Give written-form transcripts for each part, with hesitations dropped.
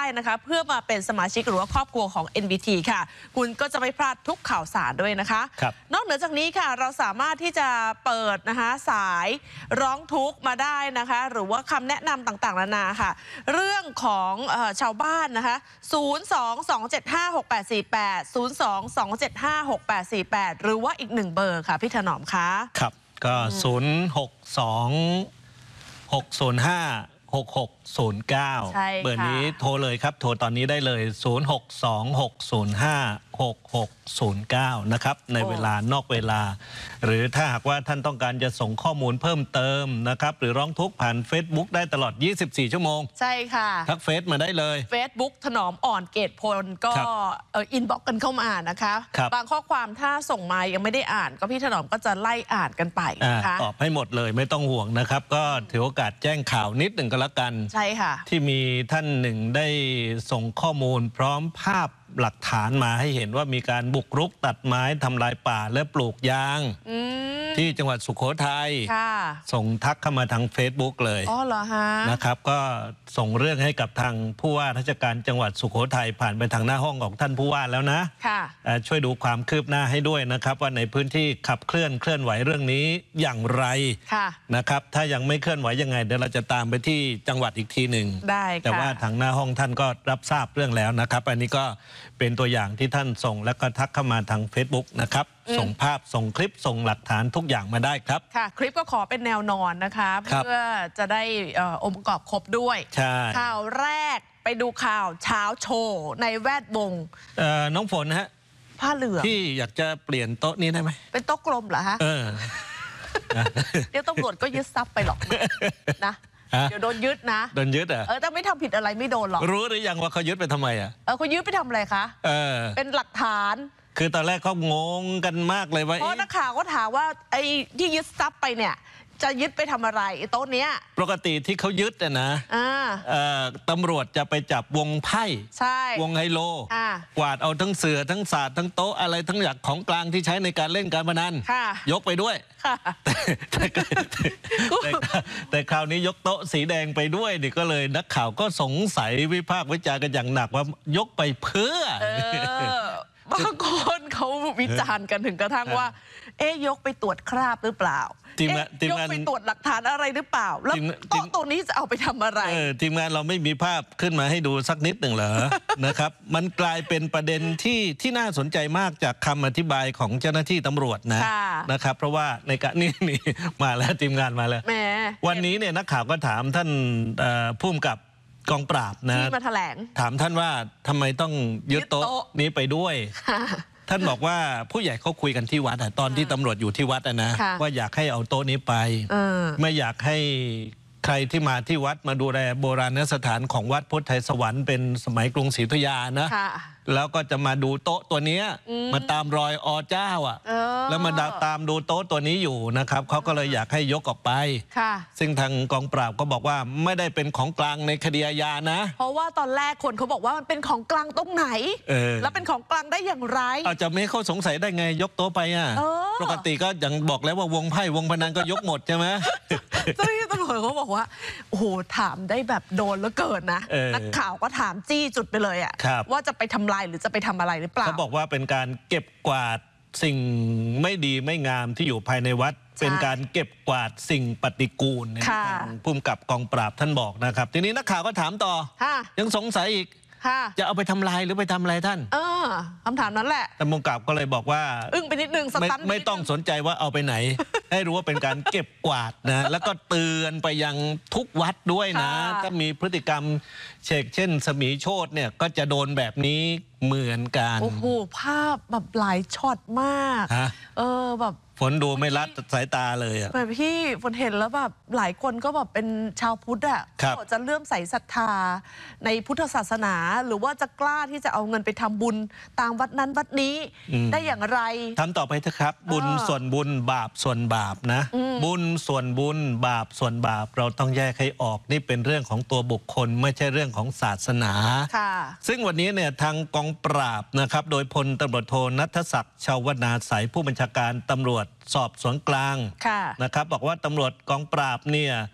นะคะเพื่อมาเป็นสมาชิกหรือว่าครอบครัวของ NBT ค่ะคุณก็จะไม่พลาดทุกข่าวสารด้วยนะคะนอกเหนือจากนี้ค่ะเราสามารถที่จะเปิดนะคะสายร้องทุกข์มาได้นะคะหรือว่าคำแนะนำต่างๆนานาค่ะเรื่องของชาวบ้านนะคะ022756848 022756848หรือว่าอีก1เบอร์ค่ะพี่ถนอมคะครับก็062-605-6609เบอร์นี้โทรเลยครับโทรตอนนี้ได้เลย062-605-6609นะครับในเวลานอกเวลาหรือถ้าหากว่าท่านต้องการจะส่งข้อมูลเพิ่มเติมนะครับหรือร้องทุกข์ผ่าน Facebook ได้ตลอด24ชั่วโมงใช่ค่ะทักเฟซมาได้เลย Facebook ถนอมอ่อนเกตพลก็อินบ็อกกันเข้ามานะคะบางข้อความถ้าส่งมายังไม่ได้อ่านก็พี่ถนอมก็จะไล่อ่านกันไปนะคะตอบให้หมดเลยไม่ต้องห่วงนะครับก็ถือโอกาสแจ้งข่าวนิดหนึ่งก็แล้วกันใช่ค่ะที่มีท่านหนึ่งได้ส่งข้อมูลพร้อมภาพหลักฐานมาให้เห็นว่ามีการบุกรุกตัดไม้ทำลายป่าและปลูกยางที่จังหวัดสุโขทัยส่งทักเข้ามาทาง Facebook เลยอ๋อเหรอฮะนะครับก็ส่งเรื่องให้กับทางผู้ว่าราชการจังหวัดสุโขทัยผ่านไปทางหน้าห้องของท่านผู้ว่าแล้วนะช่วยดูความคืบหน้าให้ด้วยนะครับว่าในพื้นที่ขับเคลื่อนไหวเรื่องนี้อย่างไรนะครับถ้ายังไม่เคลื่อนไหวยังไงเดี๋ยวเราจะตามไปที่จังหวัดอีกทีหนึ่งได้แต่ว่าทางหน้าห้องท่านก็รับทราบเรื่องแล้วนะครับอันนี้ก็เป็นตัวอย่างที่ท่านส่งแล้วก็ทักเข้ามาทาง Facebook นะครับส่งภาพส่งคลิปส่งหลักฐานทุกอย่างมาได้ครับค่ะคลิปก็ขอเป็นแนวนอนนะคะเพื่อจะได้องค์ประกอบครบด้วยข่าวแรกไปดูข่าวเช้าโชว์ในแวดวงน้องฝนฮะผ้าเหลืองที่อยากจะเปลี่ยนโต๊ะนี้ได้ไหมเป็นโต๊ะกลมเหรอฮะเดี๋ยวตำรวจก็ยึดทรัพย์ไปหรอกนะเดี๋ยวโดนยึดนะโดนยึดอ่ะแต่ไม่ทำผิดอะไรไม่โดนหรอกรู้หรือยังว่าเขายึดไปทำไมอ่ะเขายึดไปทำอะไรคะเป็นหลักฐานคือตอนแรกเขางงกันมากเลยว่าเพราะนักข่าวก็ถามว่าไอ้ที่ยึดทรัพย์ไปเนี่ยจะยึดไปทำอะไรโต๊ะเนี้ยปกติที่เขายึดนะตำรวจจะไปจับวงไพ่วงไฮโลกวาดเอาทั้งเสือทั้งศาสตร์ทั้งโต๊ะอะไรทั้งอย่างของกลางที่ใช้ในการเล่นการพนันยกไปด้วยแต่คราวนี้ยกโต๊ะสีแดงไปด้วยนี่ก็เลยนักข่าวก็สงสัยวิพากษ์วิจารณ์กันอย่างหนักว่ายกไปเพื่อบางคนเขาวิจารณ์กันถึงกระทั่งว่ายกไปตรวจคราบหรือเปล่ายกไปตรวจหลักฐานอะไรหรือเปล่าแล้วโต๊ะตัวนี้จะเอาไปทำอะไรทีมงานเราไม่มีภาพขึ้นมาให้ดูสักนิดหนึ่งเหรอ นะครับมันกลายเป็นประเด็นที่น่าสนใจมากจากคำอธิบายของเจ้าหน้าที่ตำรวจนะครับเพราะว่าในการนี่มาแล้วทีมงานมาแล้ววันนี้เนี่ยนักข่าวก็ถามท่านผู้กำกับกองปราบนะที่มาแถลงถามท่านว่าทำไมต้องยึดโต๊ะนี้ไปด้วยท่านบอกว่าผู้ใหญ่เขาคุยกันที่วัดตอนที่ตำรวจอยู่ที่วัดนะว่าอยากให้เอาโต๊ะนี้ไปไม่อยากให้ใครที่มาที่วัดมาดูแลโบราณสถานของวัดพุทธไทยสวรรค์เป็นสมัยกรุงศรีอยุธยานะแล้วก็จะมาดูโต๊ะตัวนี้มาตามรอยเจ้าแล้วมาตามดูโต๊ะตัวนี้อยู่นะครับเขาก็เลยอยากให้ยกออกไปซึ่งทางกองปราบก็บอกว่าไม่ได้เป็นของกลางในคดีอาญานะเพราะว่าตอนแรกคนเขาบอกว่ามันเป็นของกลางตรงไหนแล้วเป็นของกลางได้อย่างไรจะไม่เขาสงสัยได้ไงยกโต๊ะไปปกติก็อย่างบอกแล้วว่าวงไพ่วงพนันก็ยกหมดใช่ไหมเจ้าหน้าที่ตำรวจเขาบอกว่าโอ้โหถามได้แบบโดนแล้วเกินนะนักข่าวก็ถามจี้จุดไปเลยว่าจะไปทำลายหรือจะไปทำอะไรหรือเปล่าเขาบอกว่าเป็นการเก็บกวาดสิ่งไม่ดีไม่งามที่อยู่ภายในวัดเป็นการเก็บกวาดสิ่งปฏิกูลผู้กำกับกองปราบท่านบอกนะครับทีนี้นักข่าวก็ถามต่อยังสงสัยอีกจะเอาไปทำลายหรือไปทำอะไรท่านคำถามนั้นแหละแต่ผู้กำกับก็เลยบอกว่าอึ้งไปนิดนึงสตันไม่ต้องสนใจว่าเอาไปไหนให้รู้ว่าเป็นการเก็บกวาดนะแล้วก็เตือนไปยังทุกวัดด้วยนะถ้ามีพฤติกรรมเช่นสมีโชติเนี่ยก็จะโดนแบบนี้เหมือนกันโอ้โหภาพแบบหลายช็อตมากแบบฝนดูไม่ลัดสายตาเลยแบบพี่ฝนเห็นแล้วแบบหลายคนก็แบบเป็นชาวพุทธจะเลื่อมใสศรัทธาในพุทธศาสนาหรือว่าจะกล้าที่จะเอาเงินไปทำบุญตามวัดนั้นวัดนี้ได้อย่างไรทำต่อไปเถอะครับบุญส่วนบุญบาปส่วนบาปนะบุญส่วนบุญบาปส่วนบาปเราต้องแยกให้ออกนี่เป็นเรื่องของตัวบุคคลไม่ใช่เรื่องของศาสนาซึ่งวันนี้เนี่ยทางกองปราบนะครับโดยพลตำรวจโทณัฐศักดิ์ ชาวนาใสผู้บัญชาการตำรวจสอบสวนกลางนะครับบอกว่าตำรวจกองปราบเนี่ย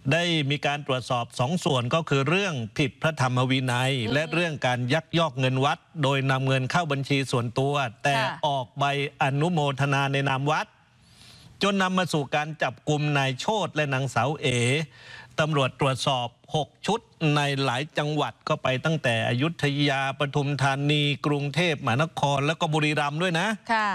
ได้มีการตรวจสอบ2 ส่วนก็คือเรื่องผิดพระธรรมวินัยและเรื่องการยักยอกเงินวัดโดยนำเงินเข้าบัญชีส่วนตัวแต่ออกใบอนุโมทนาในนามวัดจนนำมาสู่การจับกุมนายโชติและนางสาวเอตำรวจตรวจสอบ6 ชุดในหลายจังหวัดก็ไปตั้งแต่อยุธยาปทุมธานีกรุงเทพมหานครแล้วก็บุรีรัมย์ด้วยนะ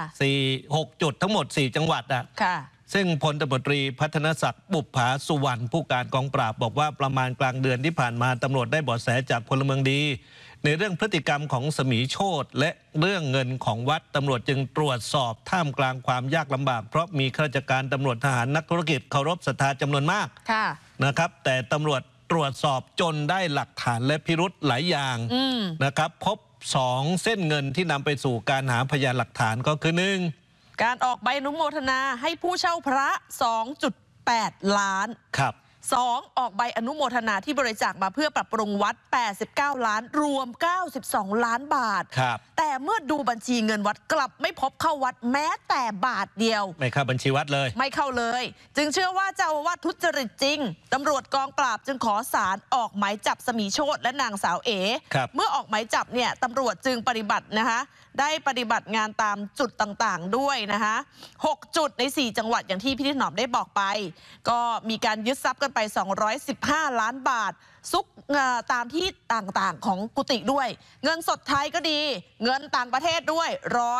6 จุดทั้งหมด4 จังหวัดอ่ะซึ่งพลตำรวจตรีพัฒนศักดิ์บุปผาสุวรรณผู้การกองปราบบอกว่าประมาณกลางเดือนที่ผ่านมาตำรวจได้เบาะแสจากพลเมืองดีในเรื่องพฤติกรรมของสมีโชติและเรื่องเงินของวัดตำรวจจึงตรวจสอบท่ามกลางความยากลำบากเพราะมีข้าราชการตำรวจทหารนักธุรกิจเคารพศรัทธาจำนวนมากนะครับแต่ตำรวจตรวจสอบจนได้หลักฐานและพิรุธหลายอย่างนะครับพบ2 เส้นเงินที่นำไปสู่การหาพยานหลักฐานก็คือ1 การออกใบอนุโมทนาให้ผู้เช่าพระ 2.8 ล้านครับ 2ออกใบอนุโมทนาที่บริจาคมาเพื่อปรับปรุงวัด89 ล้านรวม92 ล้านบาทแต่เมื่อดูบัญชีเงินวัดกลับไม่พบเข้าวัดแม้แต่บาทเดียวไม่เข้าบัญชีวัดเลยไม่เข้าเลยจึงเชื่อว่าเจ้าอาวาสทุจริตจริงตำรวจกองปราบจึงขอศาลออกหมายจับสมีโชติและนางสาวเอเมื่อออกหมายจับเนี่ยตำรวจจึงปฏิบัตินะคะได้ปฏิบัติงานตามจุดต่างๆด้วยนะคะ6 จุดใน4 จังหวัดอย่างที่พี่ถนอมได้บอกไปก็มีการยึดทรัพย์กันไป215 ล้านบาทซุกตามที่ต่างๆของกุฏิด้วยเงินสดไทยก็ดีเงินต่างประเทศด้วย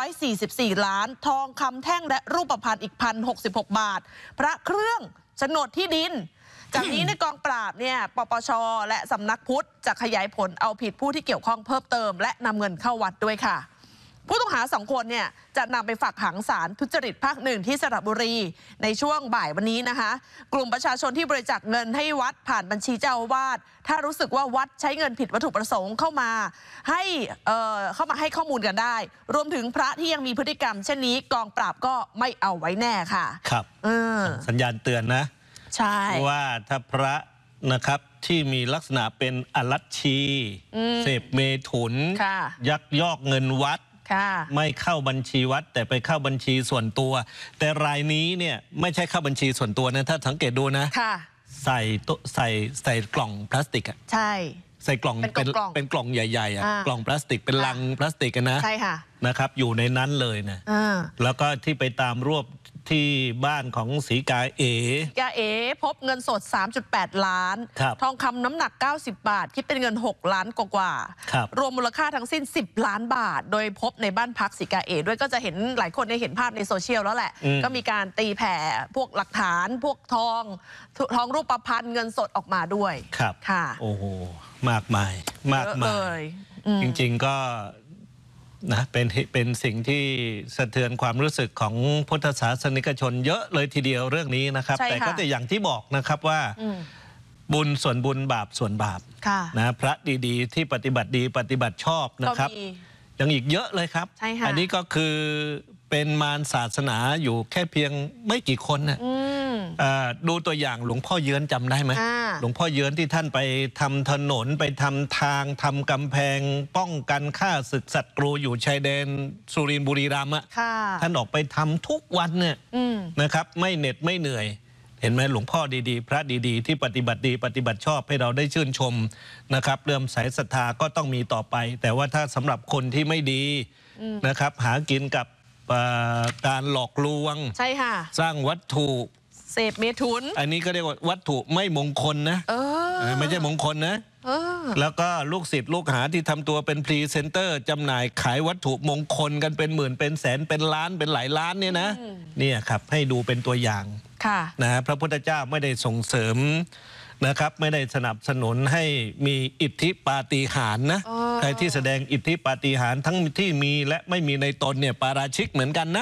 144 ล้านทองคำแท่งและรูปพรรณอีก1,066 บาทพระเครื่องโฉนดที่ดินจากนี้ในกองปราบเนี่ยปปชและสำนักพุทธจะขยายผลเอาผิดผู้ที่เกี่ยวข้องเพิ่มเติมและนำเงินเข้าวัดด้วยค่ะผู้ต้องหา2 คนเนี่ยจะนำไปฝากขังศาลทุจริตภาค 1ที่สระบุรีในช่วงบ่ายวันนี้นะคะกลุ่มประชาชนที่บริจาคเงินให้วัดผ่านบัญชีเจ้าอาวาสถ้ารู้สึกว่าวัดใช้เงินผิดวัตถุประสงค์เข้ามาให้ข้อมูลกันได้รวมถึงพระที่ยังมีพฤติกรรมเช่นนี้กองปราบก็ไม่เอาไว้แน่ค่ะครับสัญญาณเตือนนะใช่ว่าถ้าพระนะครับที่มีลักษณะเป็นอลัชชีเสพเมถุนยักยอกเงินวัดไม่เข้าบัญชีวัดแต่ไปเข้าบัญชีส่วนตัวแต่รายนี้เนี่ยไม่ใช่เข้าบัญชีส่วนตัวนะถ้าสังเกตดูนะใส่กล่องพลาสติกอ่ะใช่ใส่กล่องเป็นกล่องใหญ่ๆอ่ะกล่องพลาสติกเป็นลังพลาสติกกันนะใช่ค่ะนะครับอยู่ในนั้นเลยนะแล้วก็ที่ไปตามรวบที่บ้านของศรีกาเอพบเงินสด 3.8 ล้านทองคำน้ำหนัก90 บาทคิดเป็นเงิน6 ล้านกว่ารวมมูลค่าทั้งสิ้น10 ล้านบาทโดยพบในบ้านพักศรีกาเอด้วยก็จะเห็นหลายคนได้เห็นภาพในโซเชียลแล้วแหละก็มีการตีแผ่พวกหลักฐานพวกทองรูปพรรณเงินสดออกมาด้วยครับค่ะโอ้โหมากมายจริงๆก็นะเป็นสิ่งที่สะเทือนความรู้สึกของพุทธศาสนิกชนเยอะเลยทีเดียวเรื่องนี้นะครับแต่ก็จะอย่างที่บอกนะครับว่าบุญส่วนบุญบาปส่วนบาปนะพระดีๆที่ปฏิบัติดีปฏิบัติชอบนะครับยังอีกเยอะเลยครับอันนี้ก็คือเป็นมารศาสนาอยู่แค่เพียงไม่กี่คนนะดูตัวอย่างหลวงพ่อเยื้อนจำได้ไหมหลวงพ่อเยื้อนที่ท่านไปทำถนนไปทำทางทำกำแพงป้องกันฆ่าศึกศัตรูอยู่ชายแดนสุรินทร์บุรีรัมย์ท่านออกไปทำทุกวันเนี่ยนะครับไม่เหน็ดไม่เหนื่อยเห็นไหมหลวงพ่อดีๆพระดีๆที่ปฏิบัติดีปฏิบัติชอบให้เราได้ชื่นชมนะครับเริ่มใส่ศรัทธาก็ต้องมีต่อไปแต่ว่าถ้าสำหรับคนที่ไม่ดีนะครับหากินกับการหลอกลวงใช่ค่ะสร้างวัตถุเสพเมถุนอันนี้ก็เรียกว่าวัตถุไม่มงคลนะไม่ใช่มงคลนะแล้วก็ลูกศิษย์ลูกหาที่ทำตัวเป็นพรีเซนเตอร์จำหน่ายขายวัตถุมงคลกันเป็นหมื่นเป็นแสนเป็นล้านเป็นหลายล้านเนี่ยนะเนี่ยครับให้ดูเป็นตัวอย่างนะพระพุทธเจ้าไม่ได้ส่งเสริมนะครับไม่ได้สนับสนุนให้มีอิทธิปาฏิหาริย์นะใครที่แสดงอิทธิปาฏิหาริย์ทั้งที่มีและไม่มีในตนเนี่ยปาราชิกเหมือนกันนะ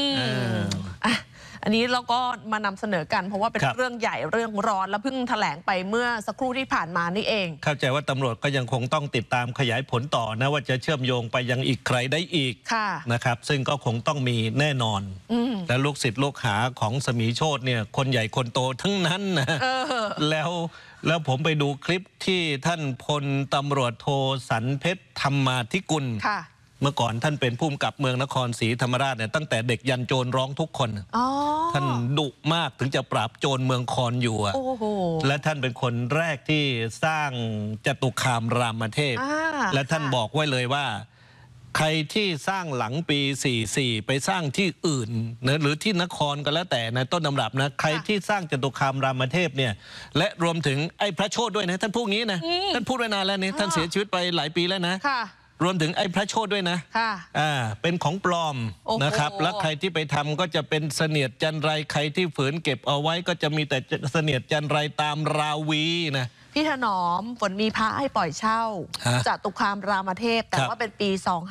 อันนี้เราก็มานำเสนอกันเพราะว่าเป็นเรื่องใหญ่เรื่องร้อนและเพิ่งแถลงไปเมื่อสักครู่ที่ผ่านมานี่เองเข้าใจว่าตำรวจก็ยังคงต้องติดตามขยายผลต่อนะว่าจะเชื่อมโยงไปยังอีกใครได้อีกนะครับซึ่งก็คงต้องมีแน่นอนและลูกศิษย์ลูกหาของสมีโชติเนี่ยคนใหญ่คนโตทั้งนั้นนะแล้วผมไปดูคลิปที่ท่านพลตำรวจโทสันเพชรธรรมาธิกุลเมื่อก่อนท่านเป็นผู้กำกับเมืองนครศรีธรรมราชเนี่ยตั้งแต่เด็กยันโจรร้องทุกคนท่านดุมากถึงจะปราบโจรเมืองคอนอยู่และท่านเป็นคนแรกที่สร้างจตุคามรามเทพและท่านบอกไว้เลยว่าใครที่สร้างหลังปี 44 ไปสร้างที่อื่นนะหรือที่นครก็แล้วแต่นะต้นตำรับนะใครที่สร้างจตุคามรามเทพเนี่ยและรวมถึงไอ้พระโชติด้วยนะท่านพูดงี้นะท่านพูดไว้นานแล้วนี่ท่านเสียชีวิตไปหลายปีแล้วนะรวมถึงไอ้พระโชติด้วยนะเป็นของปลอมนะครับแล้วใครที่ไปทำก็จะเป็นเสนียดจันไรใครที่ฝืนเก็บเอาไว้ก็จะมีแต่เสนียดจันไรตามราวีนะพี่ถนอมฝนมีพระให้ปล่อยเช่าจตุคามรามเทพแต่ว่าเป็นปี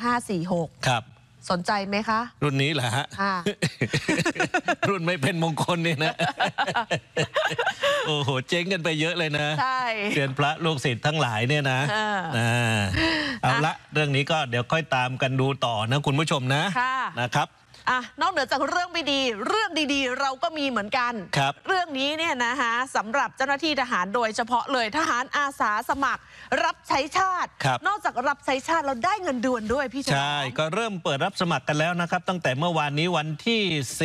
2546 ครับสนใจไหมคะรุ่นนี้แหละฮะรุ่นไม่เป็นมงคลนี่นะโอ้โหเจ๊งกันไปเยอะเลยนะใช่เรียนพระลูกศิษย์ทั้งหลายเนี่ยนะเอาละเรื่องนี้ก็เดี๋ยวค่อยตามกันดูต่อนะคุณผู้ชมนะครับนอกเหนือจากเรื่องไม่ดีเรื่องดีๆเราก็มีเหมือนกันเรื่องนี้เนี่ยนะคะสำหรับเจ้าหน้าที่ทหารโดยเฉพาะเลยทหารอาสาสมัครรับใช้ชาตินอกจากรับใช้ชาติเราได้เงินเดือนด้วยพี่ใช่ก็เริ่มเปิดรับสมัครกันแล้วนะครับตั้งแต่เมื่อวานนี้วันที่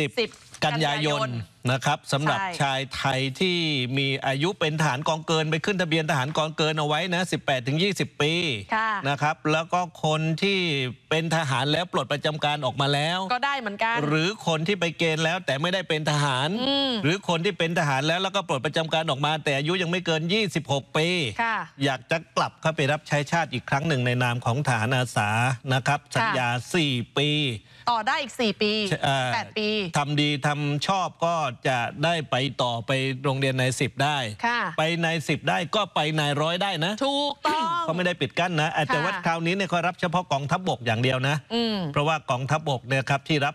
10 กันยายนนะครับสำหรับชายไทยที่มีอายุเป็นทหารกองเกินไปขึ้นทะเบียนทหารกองเกินเอาไว้นะ18-20 ปีนะครับแล้วก็คนที่เป็นทหารแล้วปลดประจำการออกมาแล้วก็ได้เหมือนกันหรือคนที่ไปเกณฑ์แล้วแต่ไม่ได้เป็นทหารหรือคนที่เป็นทหารแล้วก็ปลดประจำการออกมาแต่อายุยังไม่เกิน26 ปีอยากจะกลับเข้าไปรับใช้ชาติอีกครั้งหนึ่งในนามของทหารอาสานะครับสัญญา4 ปีต่อได้อีก4 ปี8 ปีทำดีทำชอบก็จะได้ไปต่อไปโรงเรียนนาย10ได้ไปนาย10ได้ก็ไปนาย100ได้นะถูกต้องเขาไม่ได้ปิดกั้นนะแต่ว่าคราวนี้เนี่ยเขารับเฉพาะกองทัพบกอย่างเดียวนะเพราะว่ากองทัพบกเนี่ยครับที่รับ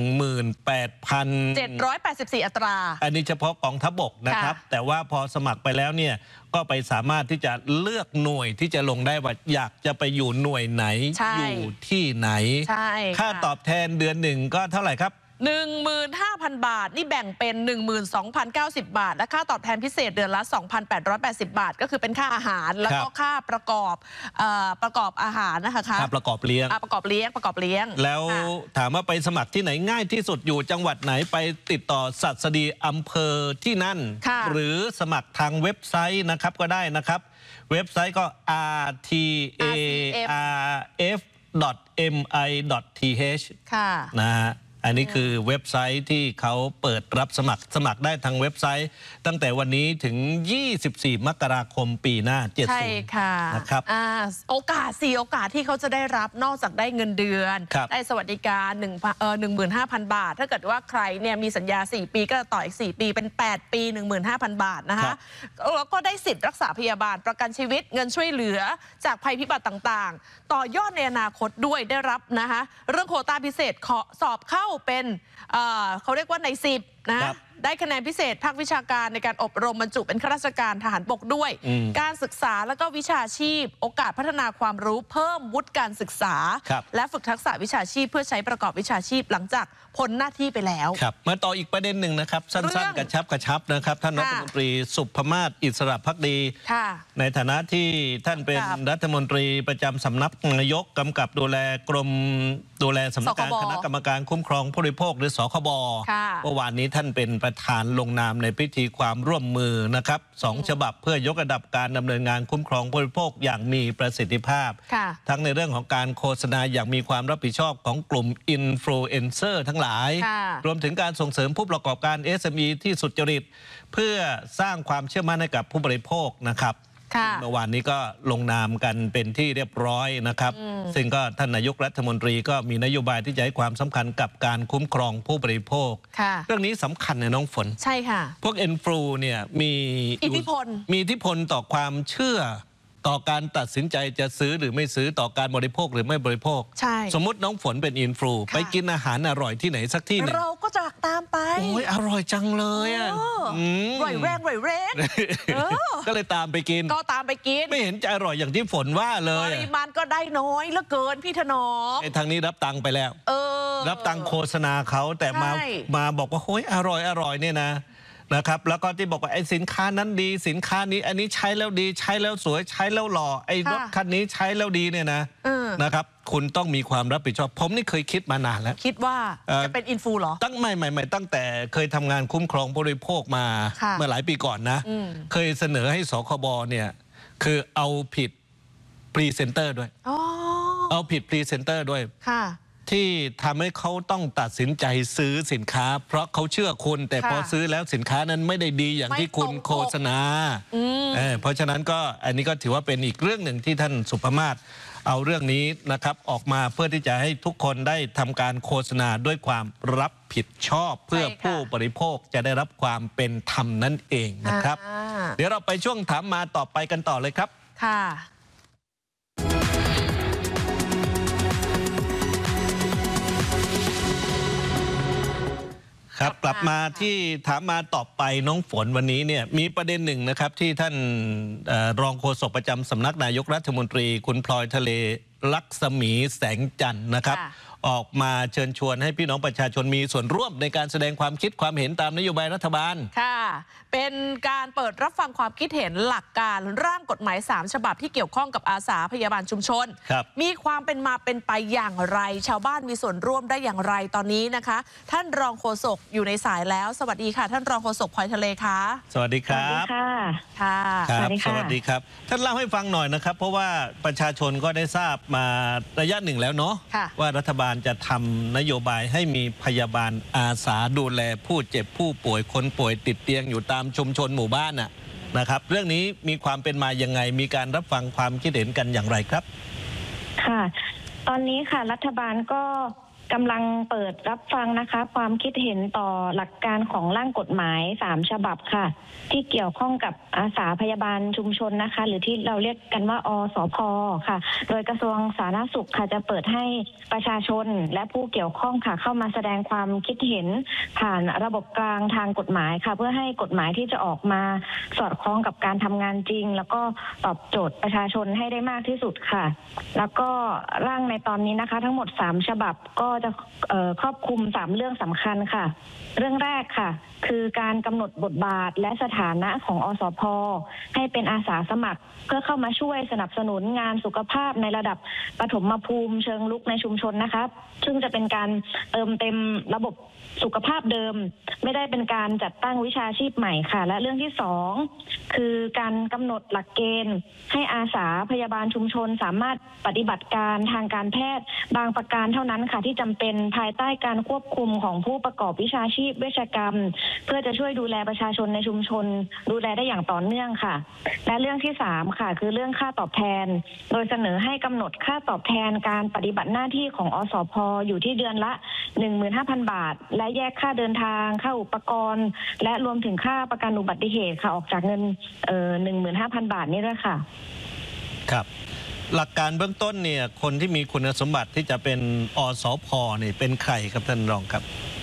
18,784 อัตราอันนี้เฉพาะกองทัพบกนะครับแต่ว่าพอสมัครไปแล้วเนี่ยก็ไปสามารถที่จะเลือกหน่วยที่จะลงได้ว่าอยากจะไปอยู่หน่วยไหนอยู่ที่ไหนค่าตอบแทนเดือนหนึ่งก็เท่าไหร่ครับ 15,000 บาทนี่แบ่งเป็น 12,090 บาทและค่าตอบแทนพิเศษเดือนละ 2,880 บาทก็คือเป็นค่าอาหารแล้วก็ค่าประกอบอาหารนะคะค่าประกอบเลี้ยงประกอบเลี้ยงแล้วถามว่าไปสมัครที่ไหนง่ายที่สุดอยู่จังหวัดไหนไปติดต่อศัสดีอำเภอที่นั่นหรือสมัครทางเว็บไซต์นะครับก็ได้นะครับเว็บไซต์ก็ rtarf.mi.th นะฮะอันนี้คือเว็บไซต์ที่เขาเปิดรับสมัครได้ทางเว็บไซต์ตั้งแต่วันนี้ถึง24 มกราคมปีหน้า70 ใช่ค่ะนะครับโอกาสที่เขาจะได้รับนอกจากได้เงินเดือนได้สวัสดิการ 15,000 บาทถ้าเกิดว่าใครเนี่ยมีสัญญา4 ปีก็ต่ออีก4 ปีเป็น8 ปี 15,000 บาทนะคะแล้วก็ได้สิทธิ์รักษาพยาบาลประกันชีวิตเงินช่วยเหลือจากภัยพิบัติต่างๆต่อยอดในอนาคตด้วยได้รับนะคะเรื่องโควต้าพิเศษสอบเข้าเป็นเขาเรียกว่าใน10นะได้คะแนนพิเศษภาควิชาการในการอบรมบรรจุเป็นข้าราชการทหารบกด้วยการศึกษาแล้วก็วิชาชีพโอกาสพัฒนาความรู้เพิ่มวุฒิการศึกษาและฝึกทักษะวิชาชีพเพื่อใช้ประกอบวิชาชีพหลังจากพ้นหน้าที่ไปแล้วมาต่ออีกประเด็นหนึ่งนะครับสั้นๆกระชับนะครับท่านรัฐมนตรีสุภมาศอิสระภักดีในฐานะที่ท่านเป็นรัฐมนตรีประจำสำนักนายกกำกับดูแลกรมดูแลสำนักงานคณะกรรมการคุ้มครองผู้บริโภคหรือสคบเมื่อวานนี้ท่านเป็นประธานลงนามในพิธีความร่วมมือนะครับ2 ฉบับเพื่อยกระดับการดำเนินงานคุ้มครองผู้บริโภคอย่างมีประสิทธิภาพทั้งในเรื่องของการโฆษณาอย่างมีความรับผิดชอบของกลุ่มอินฟลูเอนเซอร์ทั้งหลายรวมถึงการส่งเสริมผู้ประกอบการ SME ที่สุจริตเพื่อสร้างความเชื่อมั่นให้กับผู้บริโภคนะครับเมื่อวานนี้ก็ลงนามกันเป็นที่เรียบร้อยนะครับซึ่งก็ท่านนายกรัฐมนตรีก็มีนโยบายที่จะให้ความสำคัญกับการคุ้มครองผู้บริโภคเรื่องนี้สำคัญนะน้องฝนใช่ค่ะพวกเอ็นฟลูเนี่ยมีอิทธิพลต่อความเชื่อต่อการตัดสินใจจะซื้อหรือไม่ซื้อต่อการบริโภคหรือไม่บริโภคสมมุติน้องฝนเป็นอินฟลูไปกินอาหารอร่อยที่ไหนสักที่หนึ่งเราก็จะตามไปโอ้ยอร่อยจังเลยอ่ะร่อยแรงก็เลยตามไปกินไม่เห็นจะอร่อยอย่างที่ฝนว่าเลยปริมาณก็ได้น้อยเหลือเกินพี่ถนอมทางนี้รับตังค์ไปแล้วรับตังค์โฆษณาเขาแต่มาบอกว่าโอ้ยอร่อยเนี่ยนะครับแล้วก็ที่บอกว่าไอ้สินค้านั้นดีสินค้านี้อันนี้ใช้แล้วดีใช้แล้วสวยใช้แล้วหล่อไอ้รถคันนี้ใช้แล้วดีเนี่ยนะนะครับคุณต้องมีความรับผิดชอบผมนี่เคยคิดมานานแล้วคิดว่าจะเป็นอินฟูเหรอไม่ตั้งแต่เคยทำงานคุ้มครองผู้บริโภคมาเมื่อหลายปีก่อนนะเคยเสนอให้สคบเนี่ยคือเอาผิดพรีเซนเตอร์ด้วยเอาผิดพรีเซนเตอร์ด้วยที่ทำให้เขาต้องตัดสินใจซื้อสินค้าเพราะเขาเชื่อคุณแต่พอซื้อแล้วสินค้านั้นไม่ได้ดีอย่างที่คุณโฆษณาเพราะฉะนั้นก็อันนี้ก็ถือว่าเป็นอีกเรื่องหนึ่งที่ท่านสุภมาศเอาเรื่องนี้นะครับออกมาเพื่อที่จะให้ทุกคนได้ทำการโฆษณาด้วยความรับผิดชอบเพื่อผู้บริโภคจะได้รับความเป็นธรรมนั่นเองนะครับเดี๋ยวเราไปช่วงถามมาต่อไปกันต่อเลยครับค่ะครับกลับมาที่ถามมาต่อไปน้องฝนวันนี้เนี่ยมีประเด็นหนึ่งนะครับที่ท่านรองโฆษกประจำสำนักนายกรัฐมนตรีคุณพลอยทะเลลักษมีแสงจันทร์นะครับออกมาเชิญชวนให้พี่น้องประชาชนมีส่วนร่วมในการแสดงความคิดความเห็นตามนโยบายรัฐบาลค่ะเป็นการเปิดรับฟังความคิดเห็นหลักการร่างกฎหมาย3ฉบับที่เกี่ยวข้องกับอาสาพยาบาลชุมชนมีความเป็นมาเป็นไปอย่างไรชาวบ้านมีส่วนร่วมได้อย่างไรตอนนี้นะคะท่านรองโฆษกอยู่ในสายแล้วสวัสดีค่ะท่านรองโฆษกพลอยทะเลค่ะสวัสดีครับค่ะสวัสดีครับท่านเล่าให้ฟังหน่อยนะครับเพราะว่าประชาชนก็ได้ทราบมาระยะหนึ่งแล้วเนาะว่ารัฐบาลจะทำนโยบายให้มีพยาบาลอาสาดูแลผู้เจ็บผู้ป่วยคนป่วยติดเตียงอยู่ตามชุมชนหมู่บ้านนะครับเรื่องนี้มีความเป็นมายังไงมีการรับฟังความคิดเห็นกันอย่างไรครับค่ะตอนนี้ค่ะรัฐบาลก็กำลังเปิดรับฟังนะคะความคิดเห็นต่อหลักการของร่างกฎหมาย3ฉบับค่ะที่เกี่ยวข้องกับอาสาพยาบาลชุมชนนะคะหรือที่เราเรียกกันว่าอสพ.ค่ะโดยกระทรวงสาธารณสุขค่ะจะเปิดให้ประชาชนและผู้เกี่ยวข้องค่ะเข้ามาแสดงความคิดเห็นผ่านระบบกลางทางกฎหมายค่ะเพื่อให้กฎหมายที่จะออกมาสอดคล้องกับการทำงานจริงแล้วก็ตอบโจทย์ประชาชนให้ได้มากที่สุดค่ะแล้วก็ร่างในตอนนี้นะคะทั้งหมด3ฉบับก็จะครอบคลุม3เรื่องสำคัญค่ะเรื่องแรกค่ะคือการกำหนดบทบาทและสถานะของอสพ.ให้เป็นอาสาสมัครเพื่อเข้ามาช่วยสนับสนุนงานสุขภาพในระดับปฐมภูมิเชิงรุกในชุมชนนะคะซึ่งจะเป็นการเติมเต็มระบบสุขภาพเดิมไม่ได้เป็นการจัดตั้งวิชาชีพใหม่ค่ะและเรื่องที่2คือการกำหนดหลักเกณฑ์ให้อาสาพยาบาลชุมชนสามารถปฏิบัติการทางการแพทย์บางประการเท่านั้นค่ะที่จำเป็นภายใต้การควบคุมของผู้ประกอบวิชาชีพเวชกรรมเพื่อจะช่วยดูแลประชาชนในชุมชนดูแลได้อย่างต่อเนื่องค่ะและเรื่องที่3ค่ะคือเรื่องค่าตอบแทนโดยเสนอให้กำหนดค่าตอบแทนการปฏิบัติหน้าที่ของอสพ.อยู่ที่เดือนละ 15,000 บาทและแยกค่าเดินทางค่าอุปกรณ์และรวมถึงค่าประกันอุบัติเหตุค่ะออกจากเงิน15,000 บาทนี่ด้วยค่ะครับหลักการเบื้องต้นเนี่ยคนที่มีคุณสมบัติที่จะเป็นอสพ.นี่เป็นใครครับท่านรองครับ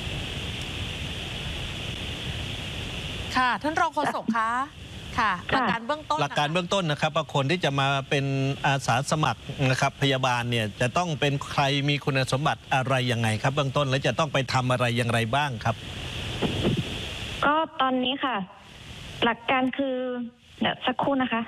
ค่ะท่านรองโฆษกคะค่ะหลักการเบื้องต้นนะครับว่าคนที่จะมาเป็นอาสาสมัครนะครับพยาบาลเนี่ยจะต้องเป็นใครมีคุณสมบัติอะไรยังไงครับเบื้องต้นแล้วจะต้องไปทำอะไรอย่างไรบ้างครับก็ตอนนี้ค่ะหลักการคือเดี๋ยวสักครู่นะคะ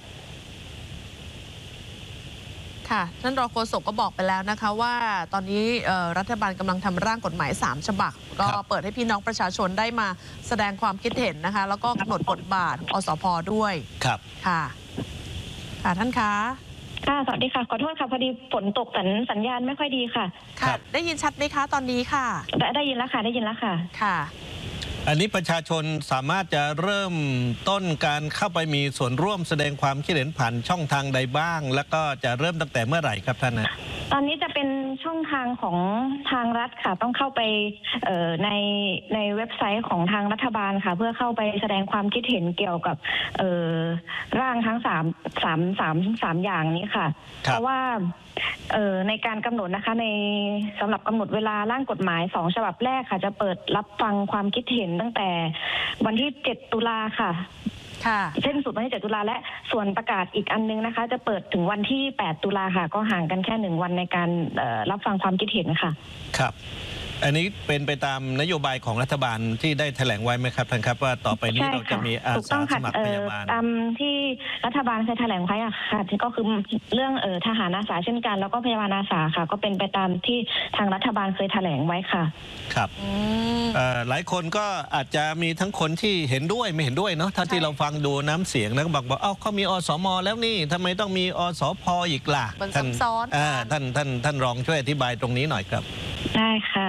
ค่ะท่านรองโฆษกก็บอกไปแล้วนะคะว่าตอนนี้รัฐบาลกำลังทำร่างกฎหมาย3ฉบับก็เปิดให้พี่น้องประชาชนได้มาแสดงความคิดเห็นนะคะแล้วก็กำหนดบทบาทอสพ.ด้วยครับค่ะท่านคะค่ะสวัสดีค่ะขอโทษค่ะพอดีฝนตกสัญญาณไม่ค่อยดีค่ะค่ะได้ยินชัดไหมคะตอนนี้ค่ะได้ยินแล้วค่ะค่ะอันนี้ประชาชนสามารถจะเริ่มต้นการเข้าไปมีส่วนร่วมแสดงความคิดเห็นผ่านช่องทางใดบ้างแล้วก็จะเริ่มตั้งแต่เมื่อไหร่ครับท่านนะตอนนี้จะเป็นช่องทางของทางรัฐค่ะต้องเข้าไปในเว็บไซต์ของทางรัฐบาลค่ะเพื่อเข้าไปแสดงความคิดเห็นเกี่ยวกับร่างทั้ง3อย่างนี้ค่ะเพราะว่าในการกำหนดนะคะในสำหรับกำหนดเวลาร่างกฎหมาย2ฉบับแรกค่ะจะเปิดรับฟังความคิดเห็นตั้งแต่วันที่7 ตุลาค่ะเส้นสุดวันที่7 ตุลาและส่วนประกาศอีกอันนึงนะคะจะเปิดถึงวันที่8 ตุลาค่ะก็ห่างกันแค่1 วันในการรับฟังความคิดเห็นค่ะครับอันนี้เป็นไปตามนโยบายของรัฐบาลที่ได้แถลงไว้ไหมครับท่านครับว่าต่อไปนี้เราจะมีอาสาสมัครพยาบาลตามที่รัฐบาลเคยแถลงไว้ค่ะก็คือเรื่องทหารอาสาเช่นกันแล้วก็พยาบาลอาสาค่ะก็เป็นไปตามที่ทางรัฐบาลเคยแถลงไว้ค่ะครับหลายคนก็อาจจะมีทั้งคนที่เห็นด้วยไม่เห็นด้วยเนาะถ้าที่เราฟังดูน้ำเสียงแล้วก็บอกเอ้าเขามีอสม.แล้วนี่ทำไมต้องมีอสพ.อีกล่ะซับซ้อนท่านรองช่วยอธิบายตรงนี้หน่อยครับได้ค่ะ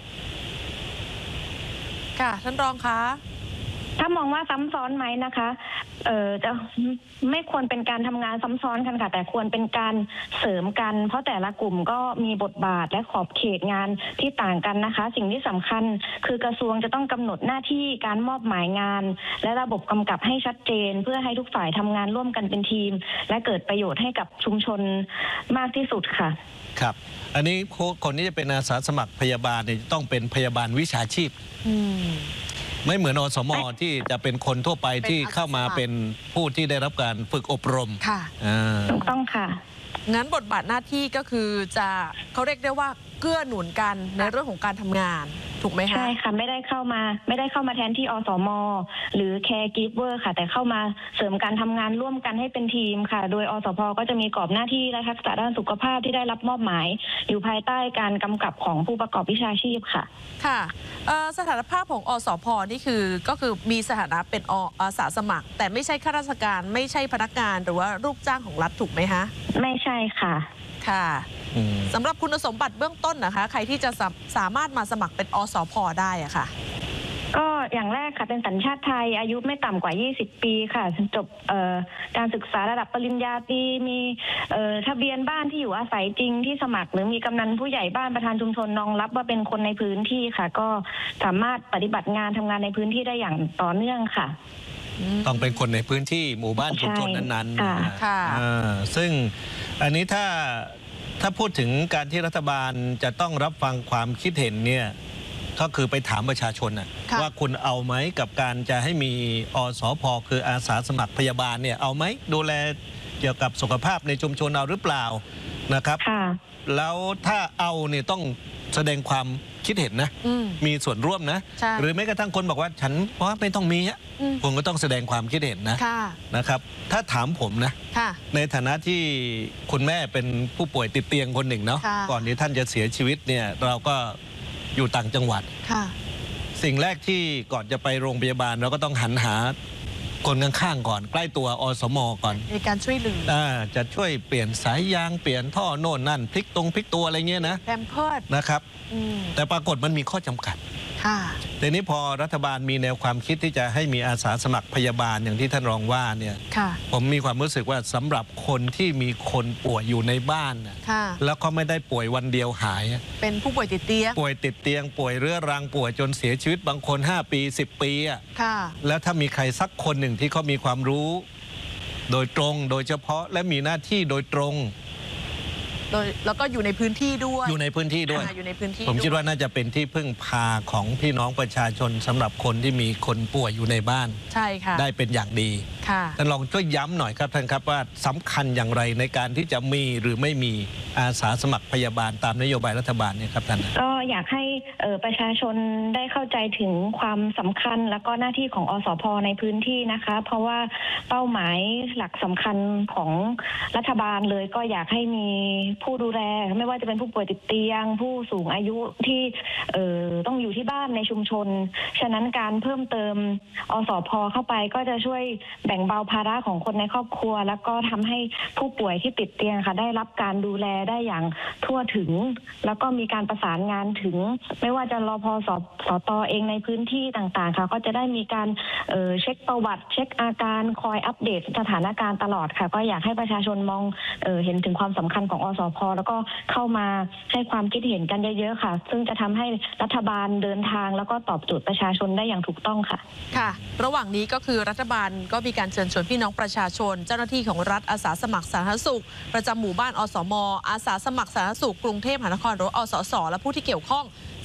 ค่ะท่านรองคะถ้ามองว่าซ้ำซ้อนไหมนะคะจะไม่ควรเป็นการทำงานซ้ำซ้อนกันค่ะแต่ควรเป็นการเสริมกันเพราะแต่ละกลุ่มก็มีบทบาทและขอบเขตงานที่ต่างกันนะคะสิ่งที่สำคัญคือกระทรวงจะต้องกำหนดหน้าที่การมอบหมายงานและระบบกำกับให้ชัดเจนเพื่อให้ทุกฝ่ายทำงานร่วมกันเป็นทีมและเกิดประโยชน์ให้กับชุมชนมากที่สุดค่ะครับอันนี้คนที่จะเป็นอาสาสมัครพยาบาลเนี่ยต้องเป็นพยาบาลวิชาชีพไม่เหมือนอสม.ที่จะเป็นคนทั่วไปที่เข้ามาเป็นผู้ที่ได้รับการฝึกอบรมค่ะถูกต้องค่ะงั้นบทบาทหน้าที่ก็คือจะเขาเรียกได้ว่าเกื้อหนุนกันในเรื่องของการทำงานถูกไหมคะใช่ค่ะไม่ได้เข้ามาแทนที่อสม.หรือแคร์กิฟเวอร์ค่ะแต่เข้ามาเสริมการทำงานร่วมกันให้เป็นทีมค่ะโดยอสพ.ก็จะมีกรอบหน้าที่และทักษะด้านสุขภาพที่ได้รับมอบหมายอยู่ภายใต้การกำกับของผู้ประกอบวิชาชีพค่ะค่ะสถานภาพของอสพ.นี่ก็คือมีสถานะเป็นอาสาสมัครแต่ไม่ใช่ข้าราชการไม่ใช่พนักงานหรือว่าลูกจ้างของรัฐถูกไหมคะไม่ใช่ค่ะค่ะสำหรับคุณสมบัติเบื้องต้นนะคะใครที่จะสามารถมาสมัครเป็นอสพ.ได้อะค่ะก็อย่างแรกค่ะเป็นสัญชาติไทยอายุไม่ต่ำกว่า20 ปีค่ะจบการศึกษาระดับปริญญาตรีมีทะเบียนบ้านที่อยู่อาศัยจริงที่สมัครหรือมีกำนันผู้ใหญ่บ้านประธานชุมชนรองรับว่าเป็นคนในพื้นที่ค่ะก็สามารถปฏิบัติงานทำงานในพื้นที่ได้อย่างต่อเนื่องค่ะต้องเป็นคนในพื้นที่หมู่บ้านชุมชนนั้นๆซึ่งอันนี้ถ้าพูดถึงการที่รัฐบาลจะต้องรับฟังความคิดเห็นเนี่ยก็คือไปถามประชาชนว่าคุณเอาไหมกับการจะให้มีอสพ.คืออาสาสมัครพยาบาลเนี่ยเอาไหมดูแลเกี่ยวกับสุขภาพในชุมชนเอาหรือเปล่านะครับแล้วถ้าเอาเนี่ยต้องแสดงความคิดเห็นนะมีส่วนร่วมนะหรือแม้กระทั่งคนบอกว่าฉันว่าไม่ต้องมีผมก็ต้องแสดงความคิดเห็นนะครับถ้าถามผมนะในฐานะที่คุณแม่เป็นผู้ป่วยติดเตียงคนหนึ่งเนาะก่อนที่ท่านจะเสียชีวิตเนี่ยเราก็อยู่ต่างจังหวัดสิ่งแรกที่ก่อนจะไปโรงพยาบาลเราก็ต้องหันหาคนข้างๆก่อนใกล้ตัวอสม.ก่อนในการช่วยเหลือจะช่วยเปลี่ยนสายยางเปลี่ยนท่อโน่นนั่นพลิกตัวอะไรเงี้ยนะแพมเพิร์สนะครับแต่ปรากฏมันมีข้อจำกัดแต่นี้พอรัฐบาลมีแนวความคิดที่จะให้มีอาสาสมัครพยาบาลอย่างที่ท่านรองว่าเนี่ยผมมีความรู้สึกว่าสำหรับคนที่มีคนป่วยอยู่ในบ้านแล้วก็ไม่ได้ป่วยวันเดียวหายเป็นผู้ป่วยติดเตียงป่วยเรื้อรังป่วยจนเสียชีวิตบางคน5 ปี10 ปีแล้วถ้ามีใครสักคนหนึ่งที่เขามีความรู้โดยตรงโดยเฉพาะและมีหน้าที่โดยตรงแล้วก็อยู่ในพื้นที่ด้วยอยู่ในพื้นที่ด้วยผมคิดว่าน่าจะเป็นที่พึ่งพาของพี่น้องประชาชนสำหรับคนที่มีคนป่วยอยู่ในบ้านใช่ค่ะได้เป็นอย่างดีท่านลองช่วยย้ำหน่อยครับท่านครับว่าสำคัญอย่างไรในการที่จะมีหรือไม่มีอาสาสมัครพยาบาลตามนโยบายรัฐบาลเนี่ยครับท่านก็อยากให้ประชาชนได้เข้าใจถึงความสำคัญและก็หน้าที่ของอสพ.ในพื้นที่นะคะเพราะว่าเป้าหมายหลักสำคัญของรัฐบาลเลยก็อยากให้มีผู้ดูแลไม่ว่าจะเป็นผู้ป่วยติดเตียงผู้สูงอายุที่ต้องอยู่ที่บ้านในชุมชนฉะนั้นการเพิ่มเติมอสพ.เข้าไปก็จะช่วยแบ่งเบาภาระของคนในครอบครัวแล้วก็ทำให้ผู้ป่วยที่ติดเตียงค่ะได้รับการดูแลได้อย่างทั่วถึงแล้วก็มีการประสานงานถึงไม่ว่าจะรพ.สต.เองในพื้นที่ต่างๆค่ะก็จะได้มีการเช็คประวัติเช็คอาการคอยอัปเดตสถานการณ์ตลอดค่ะก็อยากให้ประชาชนมองเห็นถึงความสำคัญของอสพ.แล้วก็เข้ามาให้ความคิดเห็นกันเยอะๆค่ะซึ่งจะทำให้รัฐบาลเดินทางแล้วก็ตอบโจทย์ประชาชนได้อย่างถูกต้องค่ะค่ะระหว่างนี้ก็คือรัฐบาลก็มีการเชิญชวนพี่น้องประชาชนเจ้าหน้าที่ของรัฐอาสาสมัครสาธารณสุขประจำหมู่บ้านอสม.อาสาสมัครสาธารณสุขกรุงเทพมหานครหรืออสส.และผู้ที่เกี่ยวข้อง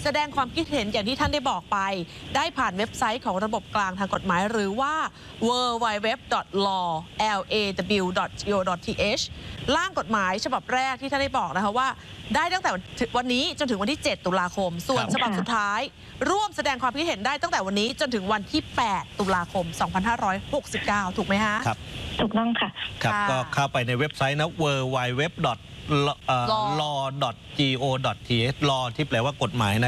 แสดงความคิดเห็นอย่างที่ท่านได้บอกไปได้ผ่านเว็บไซต์ของระบบกลางทางกฎหมายหรือว่า www.law.go.th ร่างกฎหมายฉบับแรกที่ท่านได้บอกนะคะว่าได้ตั้งแต่วันนี้จนถึงวันที่ 7 ตุลาคมส่วนฉบับสุดท้ายร่วมแสดงความคิดเห็นได้ตั้งแต่วันนี้จนถึงวันที่ 8 ตุลาคม 2569 ถูกไหมฮะครับถูกต้องค่ะครับก็เข้าไปในเว็บไซต์นะ www.law.go.th law ที่แปลว่ากฎหมายนะ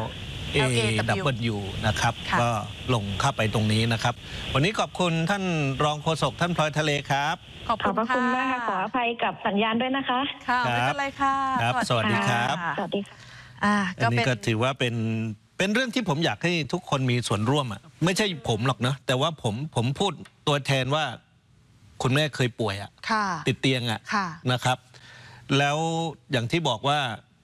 LAW นะครับก็ลงเข้าไปตรงนี้นะครับวันนี้ขอบคุณท่านรองโฆษกท่านพลอยทะเลครับขอบคุณมากค่ะขออภัยกับสัญญาณด้วยนะคะค่ะไม่เป็นไรค่ะครับสวัสดีครับสวัสดีค่ะอันนี้ก็ถือว่าเป็นเรื่องที่ผมอยากให้ทุกคนมีส่วนร่วมอ่ะไม่ใช่ผมหรอกนะแต่ว่าผมพูดตัวแทนว่าคุณแม่เคยป่วยอ่ะติดเตียงอ่ะนะครับแล้วอย่างที่บอกว่า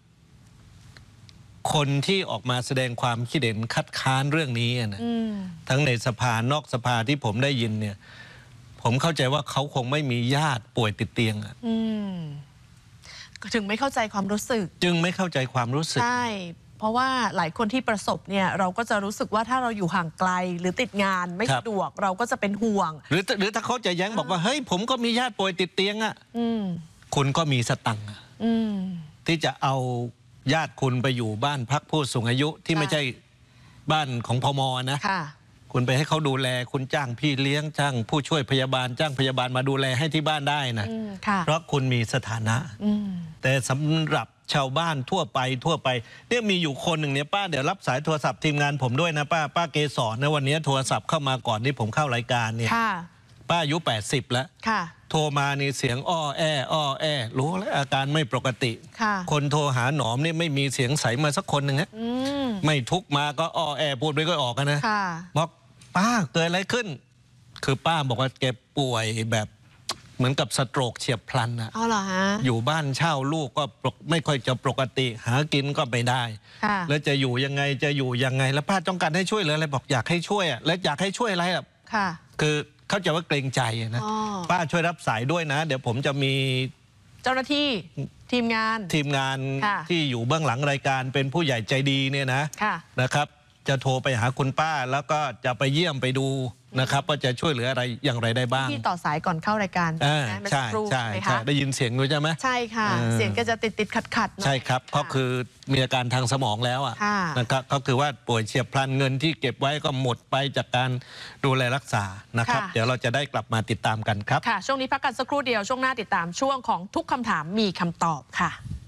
คนที่ออกมาแสดงความคิดเห็นคัดค้านเรื่องนี้นะทั้งในสภานอกสภาที่ผมได้ยินเนี่ยผมเข้าใจว่าเขาคงไม่มีญาติป่วยติดเตียงอ่ะถึงไม่เข้าใจความรู้สึกจึงไม่เข้าใจความรู้สึกใช่เพราะว่าหลายคนที่ประสบเนี่ยเราก็จะรู้สึกว่าถ้าเราอยู่ห่างไกลหรือติดงานไม่สะดวกเราก็จะเป็นห่วงหรือถ้าเขาจะแย้งบอกว่าเฮ้ยผมก็มีญาติป่วยติดเตียงอ่ะคุณก็มีสตังค์ที่จะเอาญาติคุณไปอยู่บ้านพักผู้สูงอายุที่ไม่ใช่บ้านของพม.นะคุณไปให้เขาดูแลคุณจ้างพี่เลี้ยงจ้างผู้ช่วยพยาบาลจ้างพยาบาลมาดูแลให้ที่บ้านได้นะเพราะคุณมีสถานะแต่สำหรับชาวบ้านทั่วไปเนี่ยมีอยู่คนหนึ่งเนี่ยป้าเดี๋ยวรับสายโทรศัพท์ทีมงานผมด้วยนะป้าเกษรนะวันนี้โทรศัพท์เข้ามาก่อนที่ผมเข้ารายการเนี่ยป้าอายุ80แล้วโทรมานี่เสียงอ้อแอรู้แล้วอาการไม่ปกติคนโทรหาหนอมนี่ไม่มีเสียงใสมาสักคนหนึ่งฮะไม่ทุกมาก็อ้อแอพูดไม่ค่อยออกนะบอกป้าเกิดอะไรขึ้นคือป้าบอกว่าแกป่วยแบบเหมือนกับสโตรกเฉียบพลันอะอยู่บ้านเช่าลูกก็ไม่ค่อยจะปกติหากินก็ไม่ได้แล้วจะอยู่ยังไงแล้วป้าต้องการให้ช่วยเลยอะไรบอกอยากให้ช่วยอะแล้วอยากให้ช่วยอะไรอะคือเข้าใจว่าเกรงใจนะป้าช่วยรับสายด้วยนะเดี๋ยวผมจะมีเจ้าหน้าที่ทีมงานที่อยู่เบื้องหลังรายการเป็นผู้ใหญ่ใจดีเนี่ยนะครับจะโทรไปหาคุณป้าแล้วก็จะไปเยี่ยมไปดูนะครับว่าจะช่วยเหลืออะไรอย่างไรได้บ้างที่ต่อสายก่อนเข้ารายการใช่ได้ยินเสียงด้วยใช่ไหมใช่ค่ะเสียงก็จะติดขัดใช่ครับเพราะคือมีอาการทางสมองแล้วอ่ะนะครับก็คือว่าป่วยเฉียบพลันเงินที่เก็บไว้ก็หมดไปจากการดูแลรักษานะครับเดี๋ยวเราจะได้กลับมาติดตามกันครับค่ะช่วงนี้พักกันสักครู่เดียวช่วงหน้าติดตามช่วงของทุกคำถามมีคำตอบค่ะ